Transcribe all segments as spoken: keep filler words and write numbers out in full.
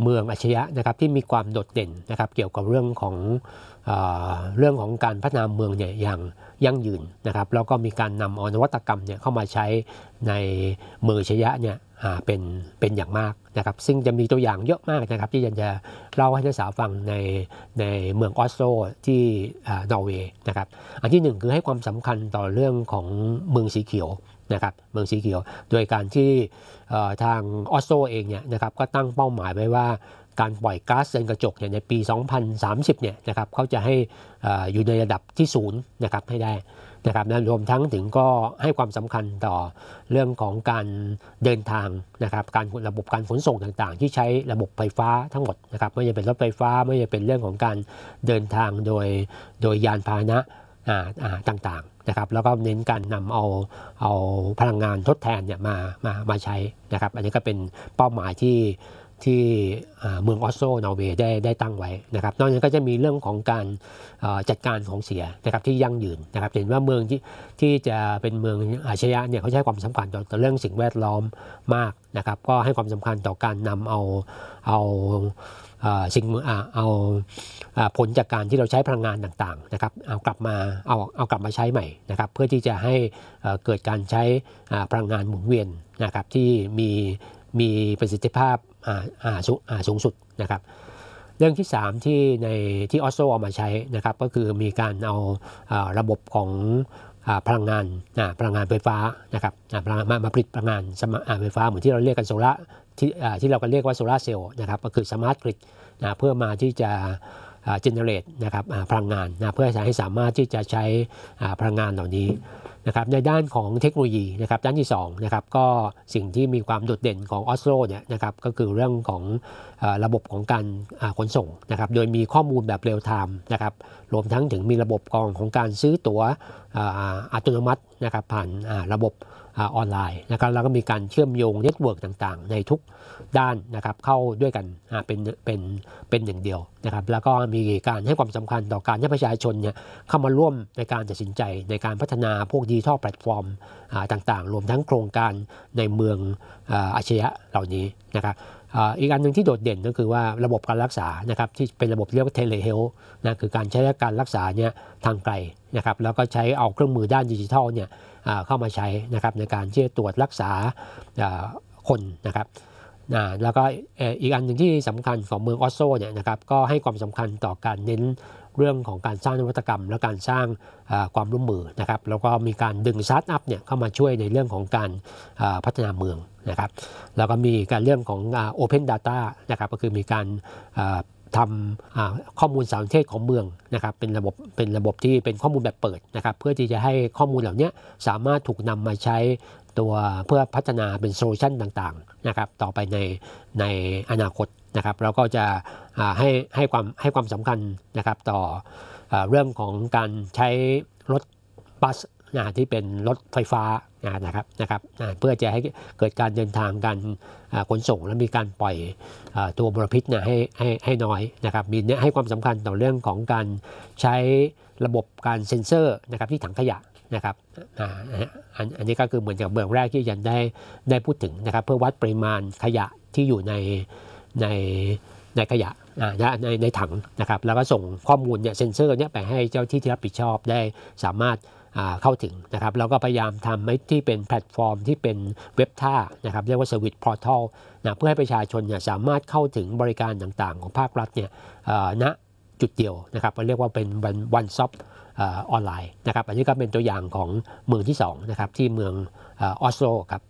เมืองอัจฉริยะนะครับที่มีความโดดเด่นนะครับเกี่ยวกับเรื่องของเอ่อเรื่องของการพัฒนาเมืองเนี่ยอย่างยั่งยืนนะครับแล้วก็มีการนำเอานวัตกรรมเนี่ยเข้ามาใช้ในเมืองอัจฉริยะเนี่ยเป็นเป็นอย่างมากนะครับซึ่งจะมีตัวอย่างเยอะมากนะครับที่จะเล่าให้นักศึกษาฟังในในเมืองออสโลที่นอร์เวย์นะครับอันที่หนึ่งคือให้ความสำคัญต่อเรื่องของเมืองสีเขียวนะครับเมืองสีเขียวโดยการที่ทางออสโลเองเนี่ยนะครับก็ตั้งเป้าหมายไว้ว่าการปล่อยก๊าซเรือนกระจกเนี่ยในปีสองพันสามสิบเนี่ยนะครับเขาจะให้อยู่ในระดับที่ศูนย์นะครับให้ได้นะครับนะรวมทั้งถึงก็ให้ความสำคัญต่อเรื่องของการเดินทางนะครับการระบบการขนส่งต่างๆที่ใช้ระบบไฟฟ้าทั้งหมดนะครับไม่ว่าจะเป็นรถไฟฟ้าไม่ว่าจะเป็นเรื่องของการเดินทางโดยโดยยานพาหนะต่างๆนะครับแล้วก็เน้นการนำเอาเอาพลังงานทดแทนเนี่ยมามามาใช้นะครับอันนี้ก็เป็นเป้าหมายที่ที่เมืองออสโลนอร์เวย์ได้ได้ตั้งไว้นะครับนอกจากนั้นก็จะมีเรื่องของการจัดการของเสียนะครับที่ยั่งยืนนะครับเห็นว่าเมืองที่ที่จะเป็นเมืองอัจฉริยะเนี่ยเขาให้ความสำคัญต่อเรื่องสิ่งแวดล้อมมากนะครับก็ให้ความสำคัญต่อการนำเอาเอาสิ่งเอาผลจากการที่เราใช้พลังงานต่างๆนะครับเอากลับมาเอาเอากลับมาใช้ใหม่นะครับเพื่อที่จะให้เกิดการใช้พลังงานหมุนเวียนนะครับที่มีมีประสิทธิภาพสูงสุดนะครับเรื่องที่สามที่ในที่ออสโลเอามาใช้นะครับก็คือมีการเอาระบบของพลังงานพลังงานไฟฟ้านะครับมามาผลิตพลังงานไฟฟ้าเหมือนที่เราเรียกกันโซล่าที่ที่เราก็เรียกว่าโซล่าเซลล์นะครับก็คือสมาร์ทกริดนะเพื่อมาที่จะเจเนเรตนะครับพลังงานนะเพื่อให้สามารถที่จะใช้พลังงานเหล่านี้นะครับในด้านของเทคโนโลยีนะครับด้านที่สองนะครับก็สิ่งที่มีความโดดเด่นของออสโลเนี่ยนะครับก็คือเรื่องของระบบของการขนส่งนะครับโดยมีข้อมูลแบบเรียลไทม์นะครับรวมทั้งถึงมีระบบกองของการซื้อตั๋วอัตโนมัตินะครับผ่านระบบออนไลน์นะครับแล้วก็มีการเชื่อมโยงเน็ตเวิร์กต่างๆในทุกด้านนะครับเข้าด้วยกันเป็นเป็นเป็นหนึ่งเดียวนะครับแล้วก็มีการให้ความสำคัญต่อการให้ประชาชนเนี่ยเข้ามาร่วมในการตัดสินใจในการพัฒนาพวกดิจิทัลแพลตฟอร์มต่างๆรวมทั้งโครงการในเมืองอัจฉริยะเหล่านี้นะครับอีกอันหนึ่งที่โดดเด่นก็คือว่าระบบการรักษานะครับที่เป็นระบบเรียกว่าเทเลเฮลท์นะคือการใช้การรักษาเนี่ยทางไกลนะครับแล้วก็ใช้เอาเครื่องมือด้านดิจิทัลเนี่ยเข้ามาใช้นะครับในการที่จะตรวจรักษาคนนะครับแล้วก็อีกอันหนึ่งที่สำคัญของเมืองออสโลเนี่ยนะครับก็ให้ความสำคัญต่อการเน้นเรื่องของการสร้างนวัตกรรมและการสร้างความร่วมมือนะครับแล้วก็มีการดึงสตาร์ทอัพเนี่ยเข้ามาช่วยในเรื่องของการพัฒนาเมืองนะครับแล้วก็มีการเรื่องของ Open Data นะครับก็คือมีการทำข้อมูลสารสนเทศของเมืองนะครับเป็นระบบเป็นระบบที่เป็นข้อมูลแบบเปิดนะครับเพื่อที่จะให้ข้อมูลเหล่านี้สามารถถูกนำมาใช้ตัวเพื่อพัฒนาเป็นโซลูชันต่างๆนะครับต่อไปในในอนาคตนะครับแล้วก็จะให้ให้ความให้ความสำคัญนะครับต่อเรื่องของการใช้รถบัสนะที่เป็นรถไฟฟ้านะครับนะครับเพื่อจะให้เกิดการเดินทางการขนส่งและมีการปล่อยตัวมลพิษนะให้ให้ให้น้อยนะครับมีให้ความสำคัญต่อเรื่องของการใช้ระบบการเซ็นเซอร์นะครับที่ถังขยะนะครับอันอันนี้ก็คือเหมือนกับเบื้องแรกที่ยันได้ได้พูดถึงนะครับเพื่อวัดปริมาณขยะที่อยู่ในในในขยะในในถังนะครับแล้วก็ส่งข้อมูลเนี่ยเซ็นเซอร์เนี่ยไปให้เจ้าที่ที่รับผิดชอบได้สามารถเข้าถึงนะครับแล้วก็พยายามทำให้ที่เป็นแพลตฟอร์มที่เป็นเว็บท่านะครับเรียกว่า Service Portal นะเพื่อให้ประชาชนเนี่ยสามารถเข้าถึงบริการต่างๆของภาครัฐเนี่ยณจุดเดียวนะครับเรียกว่าเป็น one stop ออนไลน์นะครับอันนี้ก็เป็นตัวอย่างของเมืองที่สองนะครับที่เมืองออสโลครับ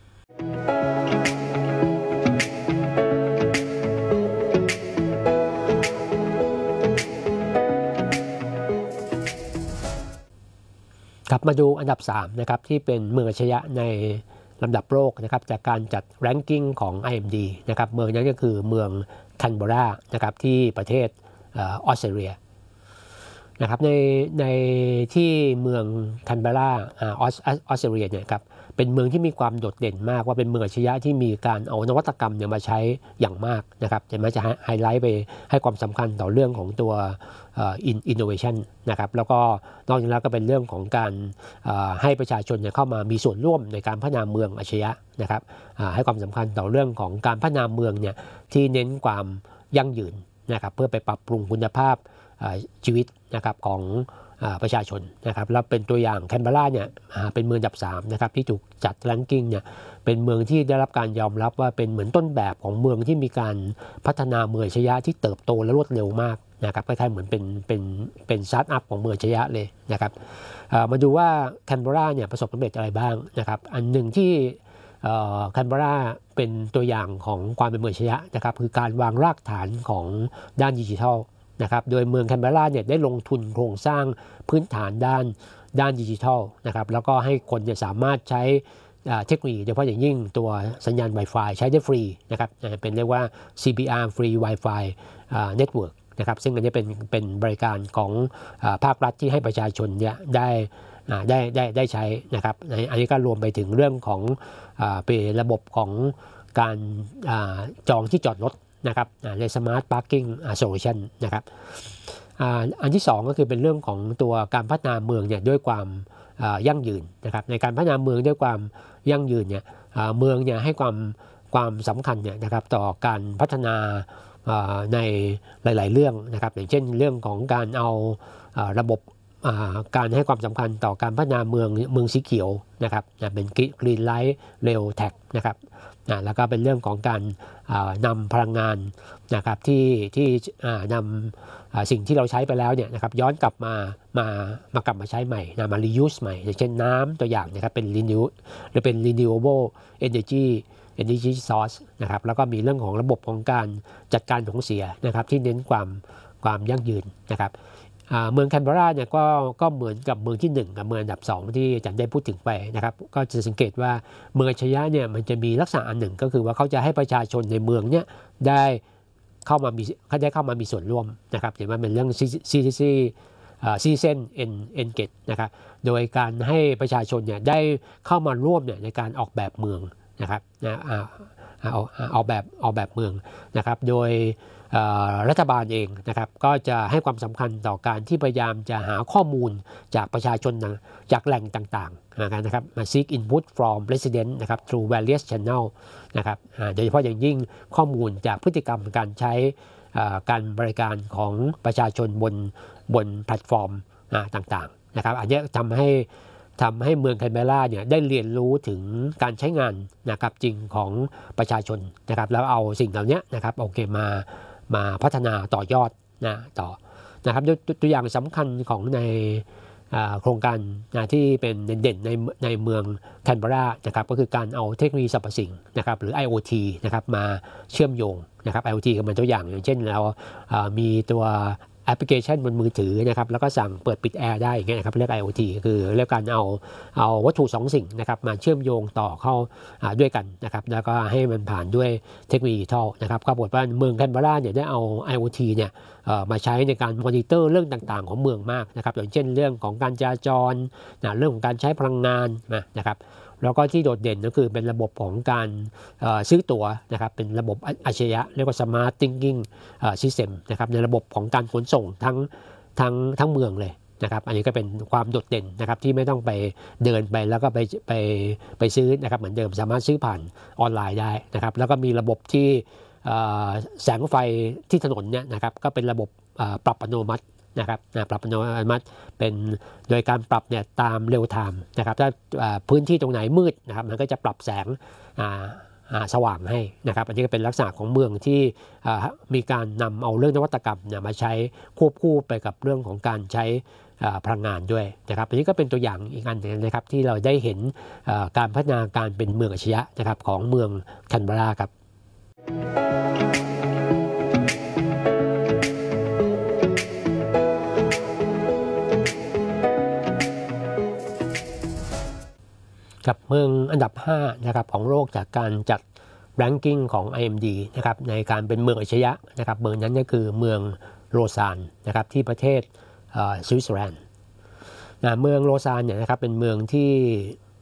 ครับมาดูอันดับสามนะครับที่เป็นเมืองอัจฉริยะในลำดับโลกนะครับจากการจัดแรงกิ้งของ ไอ เอ็ม ดี นะครับเมืองนั้นก็คือเมืองแคนเบอรานะครับที่ประเทศออสเตรเลียนะครับในในที่เมืองแคนเบอราออสออสเตรเลียเนี่ยครับเป็นเมืองที่มีความโดดเด่นมากว่าเป็นเมืองอัจฉริยะที่มีการเอานวัตกรรมเนี่ยมาใช้อย่างมากนะครับจะมาจะไฮไลท์ไปให้ความสำคัญต่อเรื่องของตัวอินโนเวชันนะครับแล้วก็นอกจากนั้นก็เป็นเรื่องของการให้ประชาชนเนี่ยเข้ามามีส่วนร่วมในการพัฒนาเมืองอัจฉริยะนะครับให้ความสำคัญต่อเรื่องของการพัฒนาเมืองเนี่ยที่เน้นความยั่งยืนนะครับเพื่อไปปรับปรุงคุณภาพชีวิตนะครับของประชาชนนะครับแล้วเป็นตัวอย่างแคนเบอราเนี่ยเป็นเมืองอันดับสามนะครับที่ถูกจัดแรงกิ้งเนี่ยเป็นเมืองที่ได้รับการยอมรับว่าเป็นเหมือนต้นแบบของเมืองที่มีการพัฒนาเมืองอัจฉริยะที่เติบโตและรวดเร็วมากนะครับคล้ายๆเหมือนเป็นเป็นเป็นสตาร์ทอัพของเมืองอัจฉริยะเลยนะครับมาดูว่าแคนเบอราเนี่ยประสบความสำเร็จอะไรบ้างนะครับอันหนึ่งที่แคนเบอราเป็นตัวอย่างของความเป็นเมืองอัจฉริยะนะครับคือการวางรากฐานของด้านดิจิทัลนะครับโดยเมืองแคนเบอราเนี่ยได้ลงทุนโครงสร้างพื้นฐานด้านด้านดิจิทัลนะครับแล้วก็ให้คนเนี่ยสามารถใช้เทคโนโลยีโดยเฉพาะอย่างยิ่งตัวสัญญาณ Wi-Fi ใช้ได้ฟรีนะครับเป็นเรียกว่า ซี บี อาร์ Free Wi-Fi Network นะครับซึ่งอันนี้เป็นเป็นบริการของภาครัฐที่ให้ประชาชนเนี่ยได้ได้ได้ได้ใช้นะครับอันนี้ก็รวมไปถึงเรื่องของเป็นระบบของการจองที่จอดรถนะครับใน Smart Parking Solution นะครับอันที่สองก็คือเป็นเรื่องของตัวการพัฒนาเมืองเนี่ยด้วยความยั่งยืนนะครับในการพัฒนาเมืองด้วยความยั่งยืนเนี่ยเมืองเนี่ยให้ความความสำคัญเนี่ยนะครับต่อการพัฒนาในหลายๆเรื่องนะครับอย่างเช่นเรื่องของการเอาระบบการให้ความสำคัญต่อการพัฒนาเมืองเมืองสีเขียวนะครับเป็นกรีนไลท์เรลแท็กนะครับแล้วก็เป็นเรื่องของการนำพลังงานนะครับที่ที่นำสิ่งที่เราใช้ไปแล้วเนี่ยนะครับย้อนกลับมามามากลับมาใช้ใหม่นะมา reuse ใหม่อย่างเช่นน้ำตัวอย่างนะครับเป็น renew หรือเป็น renewable energy energy source นะครับแล้วก็มีเรื่องของระบบของการจัดการของเสียนะครับที่เน้นความความยั่งยืนนะครับเมืองแคนเบอราเนี่ยก็ก็เหมือนกับเมืองที่หนึ่งกับเมืองอันดับสองที่อาจารย์ได้พูดถึงไปนะครับก็จะสังเกตว่าเมืองอัจฉริยะเนี่ยมันจะมีลักษณะอันหนึ่งก็คือว่าเขาจะให้ประชาชนในเมืองเนี่ยได้เข้ามามีเขาได้เข้ามามีส่วนร่วมนะครับเห็นว่าเป็นเรื่อง citizen engage นะครับโดยการให้ประชาชนเนี่ยได้เข้ามาร่วมเนี่ยในการออกแบบเมืองนะครับนะเอาเอาแบบออกแบบเมืองนะครับโดยรัฐบาลเองนะครับก็จะให้ความสำคัญต่อการที่พยายามจะหาข้อมูลจากประชาชนจากแหล่งต่างๆนะครับมา seek input from resident นะครับ through various channel นะครับโดยเฉพาะอย่างยิ่งข้อมูลจากพฤติกรรมการใช้การบริการของประชาชนบนบนแพลตฟอร์มต่างๆนะครับอันนี้ทำให้ทำให้เมืองแคนเบอราเนี่ยได้เรียนรู้ถึงการใช้งานนะครับจริงของประชาชนนะครับแล้วเอาสิ่งเหล่านี้นะครับโอเคมามาพัฒนาต่อยอดนะต่อนะครับตัวอย่างสำคัญของในโครงการนะที่เป็นเด่นในในเมืองแคนเบอรานะครับก็คือการเอาเทคโนโลยีสรรพสิ่งนะครับหรือ ไอ โอ ที นะครับมาเชื่อมโยงนะครับ ไอ โอ ที ก็เป็นตัวอย่างอย่างเช่นเรามีตัวแอปพลิเคชันบนมือถือนะครับแล้วก็สั่งเปิดปิดแอร์ได้อย่างเงี้ยนะครับเรียก ไอ โอ ที คือเรียกการเอาเอาวัตถุสองสิ่งนะครับมาเชื่อมโยงต่อเข้าด้วยกันนะครับแล้วก็ให้มันผ่านด้วยเทคโนโลยีดิจิทัลนะครับปรากฏว่าเมืองแคนเบอราเนี่ยได้เอา ไอ โอ ที เนี่ยมาใช้ในการมอนิเตอร์เรื่องต่างๆของเมืองมากนะครับอย่างเช่นเรื่องของการจราจรนะเรื่องของการใช้พลังงานนะครับแล้วก็ที่โดดเด่นก็คือเป็นระบบของการซื้อตั๋วนะครับเป็นระบบอัจฉริยะเรียกว่า Smart Thinking System นะครับในระบบของการขนส่งทั้งทั้งทั้งเมืองเลยนะครับอันนี้ก็เป็นความโดดเด่นนะครับที่ไม่ต้องไปเดินไปแล้วก็ไปไปไปซื้อนะครับเหมือนเดิมสามารถซื้อผ่านออนไลน์ได้นะครับแล้วก็มีระบบที่แสงไฟที่ถนนเนี่ยนะครับก็เป็นระบบปรับอัตโนมัตินะครับปรับอัตโนมัติเป็นโดยการปรับเนี่ยตามเร็วไทม์นะครับถ้าพื้นที่ตรงไหนมืดนะครับมันก็จะปรับแสงสว่างให้นะครับอันนี้ก็เป็นลักษณะของเมืองที่มีการนำเอาเรื่องนวัตกรรมมาใช้ควบคู่ไปกับเรื่องของการใช้พลังงานด้วยนะครับอันนี้ก็เป็นตัวอย่างอีกอันนึงนะครับที่เราได้เห็นการพัฒนาการเป็นเมืองอัจฉริยะนะครับของเมืองแคนเบอราครับกับเมืองอันดับห้านะครับของโลกจากการจัด ranking ของ ไอ เอ็ม ดี นะครับในการเป็นเมืองอัจฉริยะนะครับเมืองนั้นก็คือเมืองโลซานนะครับที่ประเทศสวิตเซอร์แลนด์นะเมืองโลซานเนี่ยนะครับเป็นเมืองที่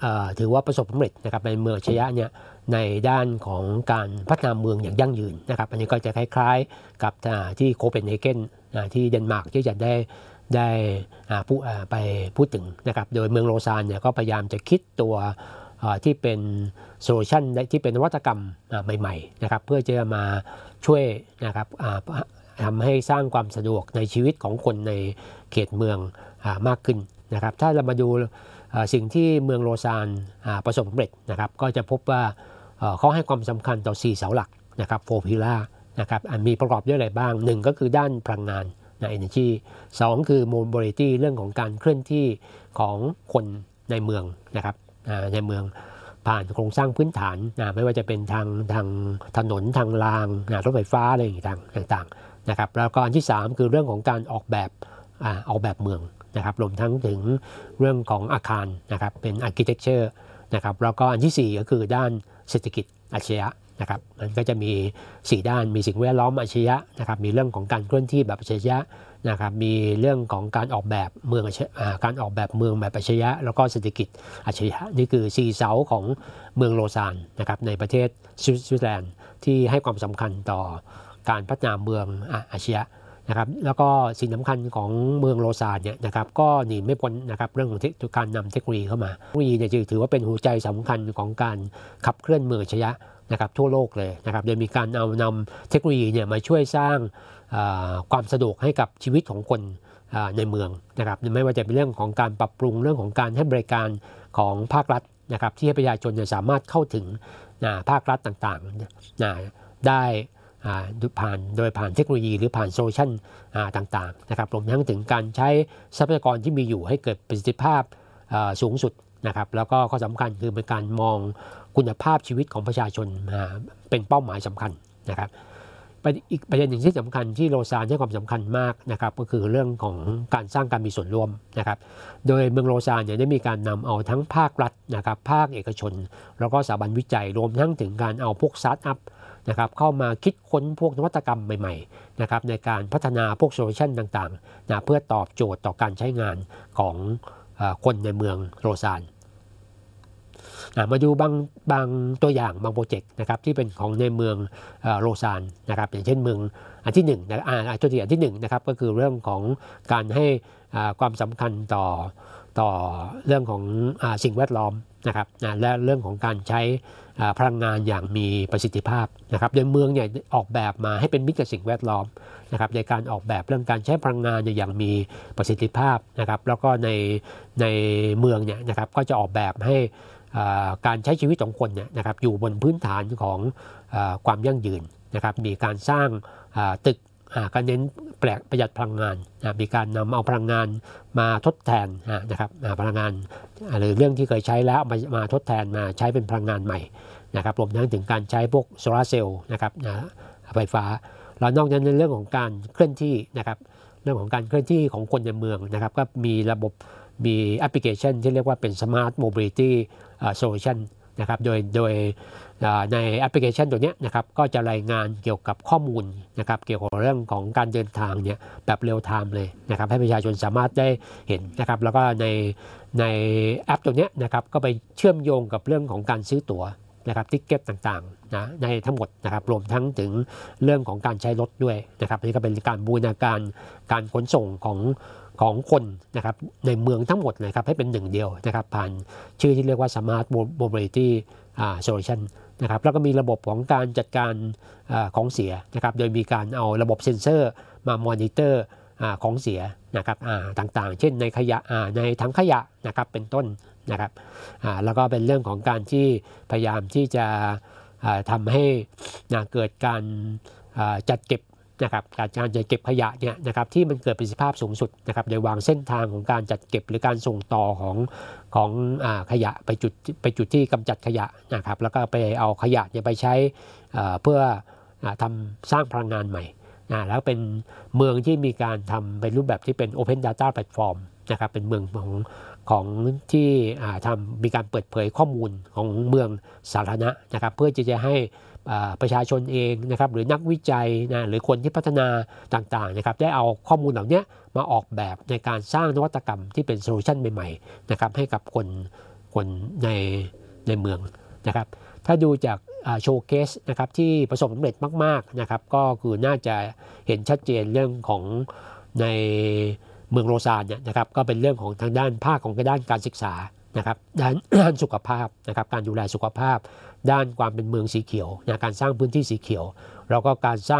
ถือว่าประสบความสำเร็จนะครับในเมืองอัจฉริยะเนี่ยในด้านของการพัฒนาเมืองอย่างยั่งยืนนะครับอันนี้ก็จะคล้ายๆกับที่โคเปนเฮเกนที่เดนมาร์กที่จะได้ได้พูดไปพูดถึงนะครับโดยเมืองโลซานเนี่ยก็พยายามจะคิดตัวที่เป็นโซลูชันที่เป็นนวัตกรรมใหม่ๆนะครับเพื่อจะมาช่วยนะครับทำให้สร้างความสะดวกในชีวิตของคนในเขตเมืองมากขึ้นนะครับถ้าเรามาดูสิ่งที่เมืองโลซานประสบความสำเร็จนะครับก็จะพบว่าเขาให้ความสำคัญต่อสี่เสาหลักนะครับโฟร์พิลล่านะครับมีประกอบด้วยอะไรบ้างหนึ่งก็คือด้านพลังงานใน energy สองคือ mobility เรื่องของการเคลื่อนที่ของคนในเมืองนะครับในเมืองผ่านโครงสร้างพื้นฐานนะไม่ว่าจะเป็นทางทางถนนทางรางนะรถไฟฟ้าอะไรต่างๆนะครับแล้วก็อันที่สามคือเรื่องของการออกแบบอ่าออกแบบเมืองนะครับรวมทั้งถึงเรื่องของอาคารนะครับเป็น architecture นะครับแล้วก็อันที่สี่ก็คือด้านเศรษฐกิจอัจฉริยะนะครับมันก็จะมีสี่ด้านมีสิ่งแวดล้อมอัจฉริยะนะครับมีเรื่องของการเคลื่อนที่แบบอัจฉริยะนะครับมีเรื่องของการออกแบบเมืองการออกแบบเมืองแบบอัจฉริยะแล้วก็เศรษฐกิจอัจฉริยะนี่คือสี่เสาของเมืองโลซานนะครับในประเทศสวิตเซอร์แลนด์ที่ให้ความสำคัญต่อการพัฒนาเมืองอัจฉริยะนะครับแล้วก็สิ่งสำคัญของเมืองโลซานเนี่ยนะครับก็หนีไม่พ้นนะครับเรื่องของการนำเทคโนโลยีเข้ามาเทคโนโลยีเนี่ยถือว่าเป็นหัวใจสำคัญของการขับเคลื่อนเมืองอัจฉริยะนะครับทั่วโลกเลยนะครับโดยมีการเอานำเทคโนโลยีเนี่ยมาช่วยสร้างความสะดวกให้กับชีวิตของคนในเมืองนะครับไม่ว่าจะเป็นเรื่องของการปรับปรุงเรื่องของการให้บริการของภาครัฐนะครับที่ให้ประชาชนสามารถเข้าถึงภาครัฐต่างๆได้ผ่านโดยผ่านเทคโนโลยีหรือผ่านโซลูชันต่างๆนะครับรวมทั้งถึงการใช้ทรัพยากรที่มีอยู่ให้เกิดประสิทธิภาพสูงสุดนะครับแล้วก็ข้อสำคัญคือเป็นการมองคุณภาพชีวิตของประชาชนเป็นเป้าหมายสำคัญนะครับอีกประเด็นหนึ่งที่สำคัญที่โลซานให้ความสำคัญมากนะครับก็คือเรื่องของการสร้างการมีส่วนร่วมนะครับโดยเมืองโลซานเนี่ยได้มีการนำเอาทั้งภาครัฐนะครับภาคเอกชนแล้วก็สถาบันวิจัยรวมทั้งถึงการเอาพวกสตาร์ทอัพนะครับเข้ามาคิดค้นพวกนวัตกรรมใหม่ๆนะครับในการพัฒนาพวกโซลูชันต่างๆนะเพื่อตอบโจทย์ต่อการใช้งานของคนในเมืองโลซานมาดูบางบางตัวอย่างบางโปรเจกต์นะครับที่เป็นของในเมืองโลซานนะครับอย่างเช่นเมืองอันที่หนึ่งนะอ่าตัวอย่างที่หนึ่งนะครับก็คือเรื่องของการให้ความสำคัญต่อต่อเรื่องของสิ่งแวดล้อมนะครับและเรื่องของการใช้พลังงานอย่างมีประสิทธิภาพนะครับโดยเมืองเนี่ยออกแบบมาให้เป็นมิตรกับสิ่งแวดล้อมนะครับในการออกแบบเรื่องการใช้พลังงานอย่างมีประสิทธิภาพนะครับแล้วก็ในในเมืองเนี่ยนะครับก็จะออกแบบให้การใช้ชีวิตของคนเนี่ยนะครับอยู่บนพื้นฐานของความยั่งยืนนะครับมีการสร้างตึกการเน้นแปลกประหยัดพลังงานมีการนำเอาพลังงานมาทดแทนนะครับพลังงานหรือเรื่องที่เคยใช้แล้วมามาทดแทนมาใช้เป็นพลังงานใหม่นะครับรวมทั้งถึงการใช้พวกโซลาร์เซลล์นะครับไฟฟ้าแล้วนอกจากนั้นในเรื่องของการเคลื่อนที่นะครับเรื่องของการเคลื่อนที่ของคนในเมืองนะครับก็มีระบบมีแอปพลิเคชันที่เรียกว่าเป็น Smart Mobility Solution นะครับโดยโดยในแอปพลิเคชันตัวนี้นะครับก็จะรายงานเกี่ยวกับข้อมูลนะครับเกี่ยวกับเรื่องของการเดินทางเนี่ยแบบเรียลไทม์เลยนะครับให้ประชาชนสามารถได้เห็นนะครับแล้วก็ในในแอปตัวนี้นะครับก็ไปเชื่อมโยงกับเรื่องของการซื้อตั๋วนะครับทิกเก็ตต่างๆนะในทั้งหมดนะครับรวมทั้งถึงเรื่องของการใช้รถด้วยนะครับนี่ก็เป็นการบูรณาการการขนส่งของของคนนะครับในเมืองทั้งหมดเลยครับให้เป็นหนึ่งเดียวนะครับผ่านชื่อที่เรียกว่า Smart Mobility Solution นะครับแล้วก็มีระบบของการจัดการของเสียนะครับโดยมีการเอาระบบเซ็นเซอร์มามอนิเตอร์ของเสียนะครับต่างๆเช่นในขยะในถังขยะนะครับเป็นต้นนะครับแล้วก็เป็นเรื่องของการที่พยายามที่จะทำให้เกิดการจัดเก็บนะครับการจัดเก็บขยะเนี่ยนะครับที่มันเกิดประสิทธิภาพสูงสุดนะครับโดยวางเส้นทางของการจัดเก็บหรือการส่งต่อของของอ่าขยะไปจุดไปจุดที่กำจัดขยะนะครับแล้วก็ไปเอาขยะเนี่ยไปใช้เพื่อทำสร้างพลังงานใหม่นะแล้วเป็นเมืองที่มีการทำเป็นรูปแบบที่เป็น Open Data Platform นะครับเป็นเมืองของของที่ทำมีการเปิดเผยข้อมูลของเมืองสาธารณะนะครับเพื่อที่จะให้ประชาชนเองนะครับหรือนักวิจัยนะหรือคนที่พัฒนาต่างๆนะครับได้เอาข้อมูลเหล่านี้มาออกแบบในการสร้างนวัตกรรมที่เป็นโซลูชันใหม่ๆนะครับให้กับคนคนในในเมืองนะครับถ้าดูจากโชว์เคสนะครับที่ประสบความสำเร็จมากๆนะครับก็คือน่าจะเห็นชัดเจนเรื่องของในเมืองโรซานเนี่ยนะครับก็เป็นเรื่องของทางด้านภาคของด้านการศึกษานะครับด้านด้านสุขภาพนะครับการดูแลสุขภาพด้านความเป็นเมืองสีเขียวนะการสร้างพื้นที่สีเขียวแล้วก็การสร้าง